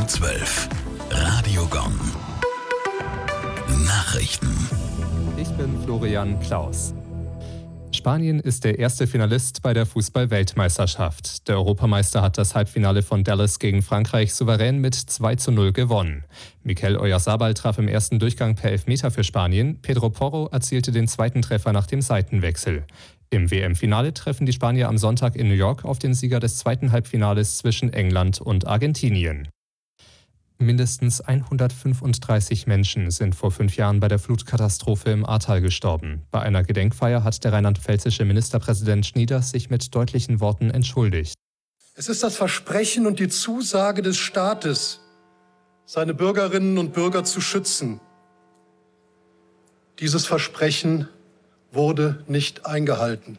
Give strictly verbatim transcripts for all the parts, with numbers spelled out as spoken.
zwölf. Radio Gong. Nachrichten. Ich bin Florian Klaus. Spanien ist der erste Finalist bei der Fußball-Weltmeisterschaft. Der Europameister hat das Halbfinale von Dallas gegen Frankreich souverän mit zwei zu null gewonnen. Mikel Oyarzabal traf im ersten Durchgang per Elfmeter für Spanien. Pedro Porro erzielte den zweiten Treffer nach dem Seitenwechsel. Im W M-Finale treffen die Spanier am Sonntag in New York auf den Sieger des zweiten Halbfinales zwischen England und Argentinien. Mindestens hundertfünfunddreißig Menschen sind vor fünf Jahren bei der Flutkatastrophe im Ahrtal gestorben. Bei einer Gedenkfeier hat der rheinland-pfälzische Ministerpräsident Schnieders sich mit deutlichen Worten entschuldigt. Es ist das Versprechen und die Zusage des Staates, seine Bürgerinnen und Bürger zu schützen. Dieses Versprechen wurde nicht eingehalten.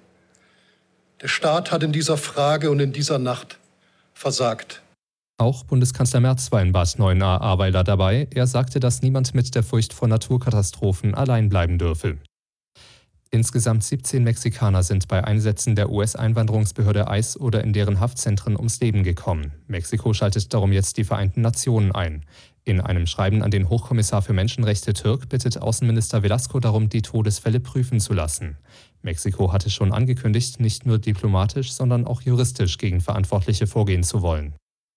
Der Staat hat in dieser Frage und in dieser Nacht versagt. Auch Bundeskanzler Merz war in Bad Neuenahr-Ahrweiler dabei. Er sagte, dass niemand mit der Furcht vor Naturkatastrophen allein bleiben dürfe. Insgesamt siebzehn Mexikaner sind bei Einsätzen der U S-Einwanderungsbehörde I C E oder in deren Haftzentren ums Leben gekommen. Mexiko schaltet darum jetzt die Vereinten Nationen ein. In einem Schreiben an den Hochkommissar für Menschenrechte Türk bittet Außenminister Velasco darum, die Todesfälle prüfen zu lassen. Mexiko hatte schon angekündigt, nicht nur diplomatisch, sondern auch juristisch gegen Verantwortliche vorgehen zu wollen.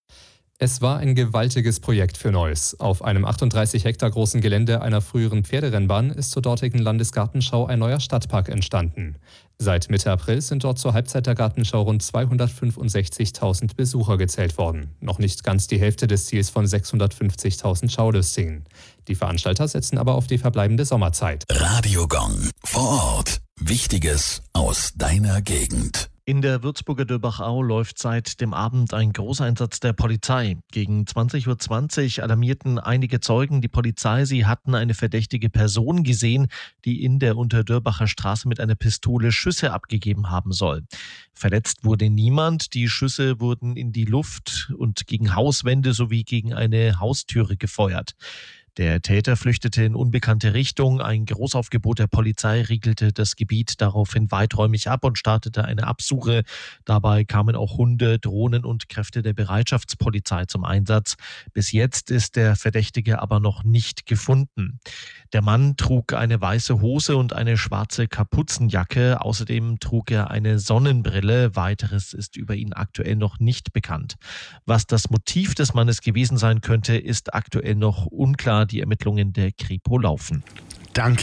Es war ein gewaltiges Projekt für Neuss. Auf einem achtunddreißig Hektar großen Gelände einer früheren Pferderennbahn ist zur dortigen Landesgartenschau ein neuer Stadtpark entstanden. Seit Mitte April sind dort zur Halbzeit der Gartenschau rund zweihundertfünfundsechzigtausend Besucher gezählt worden. Noch nicht ganz die Hälfte des Ziels von sechshundertfünfzigtausend Schaulustingen. Die Veranstalter setzen aber auf die verbleibende Sommerzeit. Radio Gong. Vor Ort. Wichtiges aus deiner Gegend. In der Würzburger Döbachau läuft seit dem Abend ein Großeinsatz der Polizei. Gegen zwanzig Uhr zwanzig alarmierten einige Zeugen die Polizei. Sie hatten eine verdächtige Person gesehen, die in der Unterdörbacher Straße mit einer Pistole Schüsse abgegeben haben soll. Verletzt wurde niemand. Die Schüsse wurden in die Luft und gegen Hauswände sowie gegen eine Haustüre gefeuert. Der Täter flüchtete in unbekannte Richtung. Ein Großaufgebot der Polizei riegelte das Gebiet daraufhin weiträumig ab und startete eine Absuche. Dabei kamen auch Hunde, Drohnen und Kräfte der Bereitschaftspolizei zum Einsatz. Bis jetzt ist der Verdächtige aber noch nicht gefunden. Der Mann trug eine weiße Hose und eine schwarze Kapuzenjacke. Außerdem trug er eine Sonnenbrille. Weiteres ist über ihn aktuell noch nicht bekannt. Was das Motiv des Mannes gewesen sein könnte, ist aktuell noch unklar. Die Ermittlungen der Kripo laufen. Danke.